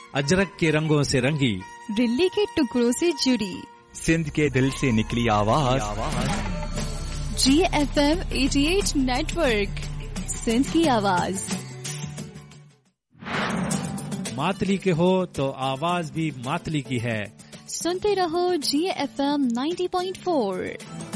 अजरक के रंगों से रंगी, दिल्ली के टुकड़ों से जुड़ी, सिंध के दिल से निकली आवाज। GFM 88 नेटवर्क, सिंध की आवाज। मातली के हो तो आवाज भी मातली की है। सुनते रहो GFM 90.4।